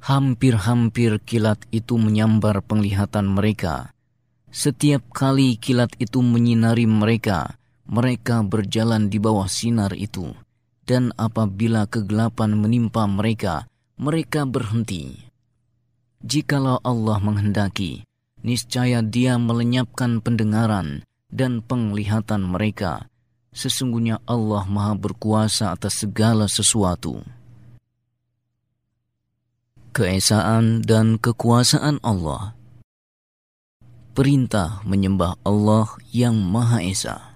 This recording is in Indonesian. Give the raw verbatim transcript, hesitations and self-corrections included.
Hampir-hampir kilat itu menyambar penglihatan mereka. Setiap kali kilat itu menyinari mereka, mereka berjalan di bawah sinar itu. Dan apabila kegelapan menimpa mereka, mereka berhenti. Jikalau Allah menghendaki, niscaya Dia melenyapkan pendengaran dan penglihatan mereka. Sesungguhnya Allah Maha berkuasa atas segala sesuatu. Keesaan dan kekuasaan Allah. Perintah menyembah Allah yang Maha Esa.